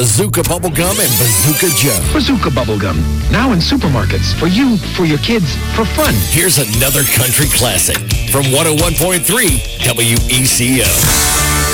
Bazooka Bubblegum and Bazooka Joe. Bazooka Bubblegum, now in supermarkets. For you, for your kids, for fun. Here's another country classic from 101.3 WECO.